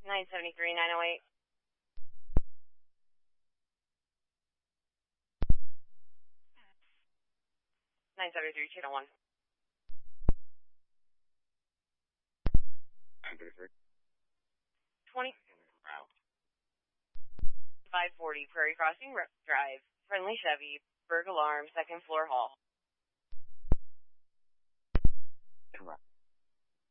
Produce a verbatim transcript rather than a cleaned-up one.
nine seventy-three, nine oh eight. nine seventy-three, channel one. nine thirty-three. twenty. Wow. five forty, Prairie Crossing Drive. Friendly Chevy. Berg Alarm, second floor hall. Correct.